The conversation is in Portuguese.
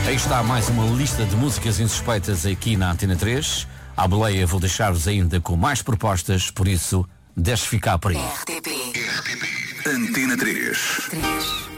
Aí está mais uma lista de músicas insuspeitas aqui na Antena 3. À boleia vou deixar-vos ainda com mais propostas, por isso, deixe ficar por aí. RTP Antena 3.